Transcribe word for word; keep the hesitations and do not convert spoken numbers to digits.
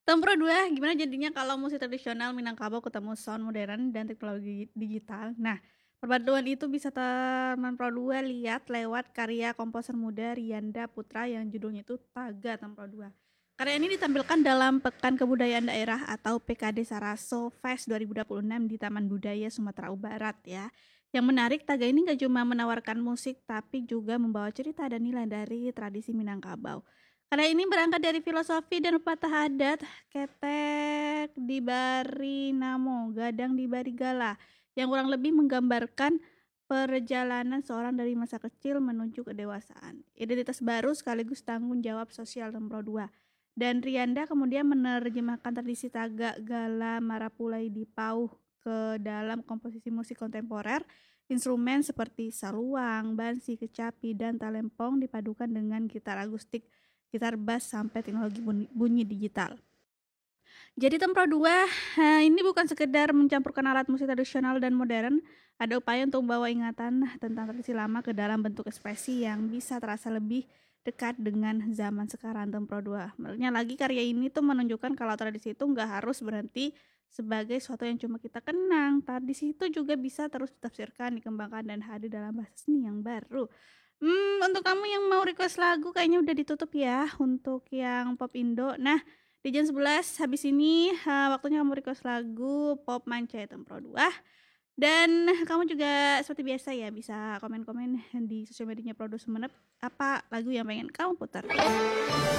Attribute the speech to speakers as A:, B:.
A: Tempro dua, gimana jadinya kalau musik tradisional Minangkabau ketemu sound modern dan teknologi digital? Nah, perpaduan itu bisa Tempro dua lihat lewat karya komposer muda Rianda Putra yang judulnya itu Taga Tempro dua. Karya ini ditampilkan dalam Pekan Kebudayaan Daerah atau P K D Saraso Fest dua ribu dua puluh enam di Taman Budaya Sumatera Barat ya. Yang menarik, Taga ini gak cuma menawarkan musik tapi juga membawa cerita dan nilai dari tradisi Minangkabau. Karya ini berangkat dari filosofi dan pepatah adat ketek di bari namo, gadang di bari gala, yang kurang lebih menggambarkan perjalanan seorang dari masa kecil menuju kedewasaan. Identitas baru sekaligus tanggung jawab sosial Tempro dua. Dan Rianda kemudian menerjemahkan tradisi Tagak, Gala, Marapulai di Pauh ke dalam komposisi musik kontemporer. Instrumen seperti saluang, bansi, kecapi, dan talempong dipadukan dengan gitar akustik, gitar bass, sampai teknologi bunyi, bunyi digital. Jadi Tempro dua eh, ini bukan sekedar mencampurkan alat musik tradisional dan modern, ada upaya untuk membawa ingatan tentang tradisi lama ke dalam bentuk ekspresi yang bisa terasa lebih dekat dengan zaman sekarang. Tempro dua. Menariknya lagi, karya ini tuh menunjukkan kalau tradisi itu nggak harus berhenti sebagai sesuatu yang cuma kita kenang. Tradisi itu juga bisa terus ditafsirkan, dikembangkan, dan hadir dalam bahasa seni yang baru. Hmm, untuk kamu yang mau request lagu kayaknya udah ditutup ya untuk yang pop Indo. Nah, di jam sebelas habis ini uh, waktunya kamu request lagu pop Manca Tempro dua. Dan kamu juga seperti biasa ya bisa komen-komen di sosial medianya Produk Sumenep apa lagu yang pengen kamu putar.